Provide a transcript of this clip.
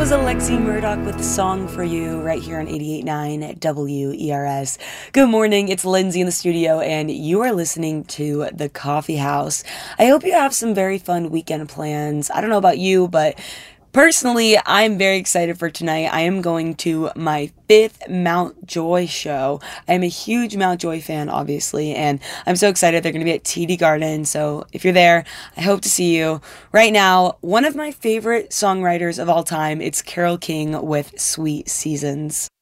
was Alexi Murdoch with the song for you right here on 88.9 WERS. Good morning, it's Lindsay in the studio, and you are listening to The Coffee House. I hope you have some very fun weekend plans. I don't know about you, but personally, I'm very excited for tonight. I am going to my fifth Mount Joy show. I'm a huge Mount Joy fan, obviously, and I'm so excited. They're going to be at TD Garden, so if you're there, I hope to see you. Right now, one of my favorite songwriters of all time, it's Carole King with Sweet Seasons.